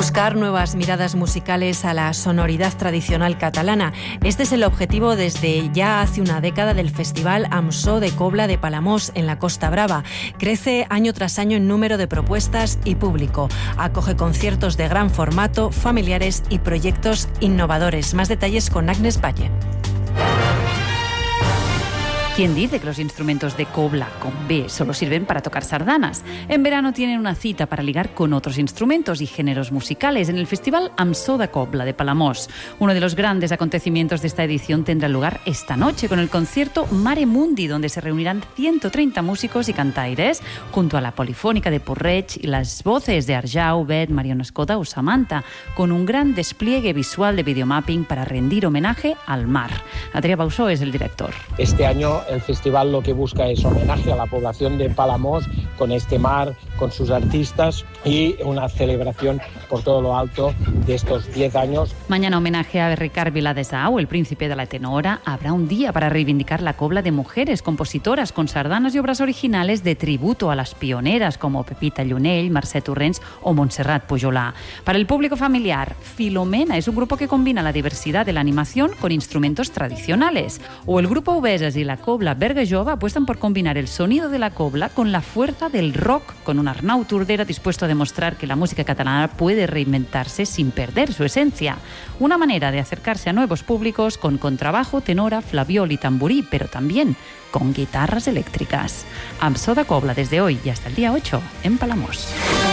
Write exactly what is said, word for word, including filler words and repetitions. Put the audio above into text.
Buscar nuevas miradas musicales a la sonoridad tradicional catalana. Este es el objetivo desde ya hace una década del Festival Amb So de Cobla de Palamós, en la Costa Brava. Crece año tras año en número de propuestas y público. Acoge conciertos de gran formato, familiares y proyectos innovadores. Más detalles con Agnes Valle. ¿Quién dice que los instrumentos de cobla con B solo sirven para tocar sardanas? En verano tienen una cita para ligar con otros instrumentos y géneros musicales en el Festival Amb So de Cobla de Palamós. Uno de los grandes acontecimientos de esta edición tendrá lugar esta noche con el concierto Mare Mundi, donde se reunirán ciento treinta músicos y cantaires junto a la Polifónica de Porreig y las voces de Arjau, Bet, Mariona Escoda o Samantha, con un gran despliegue visual de videomapping para rendir homenaje al mar. Adrià Bausó es el director. Este año el festival lo que busca es homenaje a la población de Palamós con este mar, con sus artistas y una celebración por todo lo alto de estos diez años. Mañana homenaje a Ricard Viladesau, el príncipe de la tenora. Habrá un día para reivindicar la cobla de mujeres compositoras con sardanas y obras originales de tributo a las pioneras como Pepita Llunell, Mercè Torrents o Montserrat Pujolà. Para el público familiar, Filomena es un grupo que combina la diversidad de la animación con instrumentos tradicionales. O el grupo Obeses y la Cobla Berga Jove apuestan por combinar el sonido de la cobla con la fuerza del rock, con un Arnau Tordera dispuesto a demostrar que la música catalana puede reinventarse sin perder su esencia. Una manera de acercarse a nuevos públicos con contrabajo, tenora, flabiol y tamborí, pero también con guitarras eléctricas. Amb So de Cobla desde hoy y hasta el día ocho en Palamós.